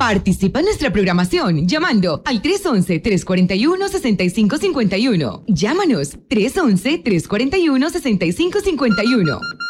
Participa en nuestra programación llamando al 311-341-6551. Llámanos 311-341-6551.